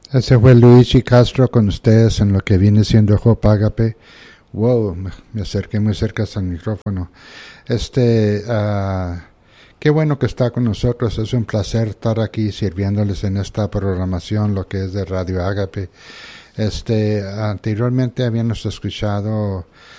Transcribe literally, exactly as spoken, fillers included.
Ese fue Luigi Castro con ustedes en lo que viene siendo Hope Agape. Wow, me, me acerqué muy cerca al micrófono. Este, uh, qué bueno que está con nosotros. Es un placer estar aquí sirviéndoles en esta programación, lo que es de Radio Agape. Este, anteriormente habíamos escuchado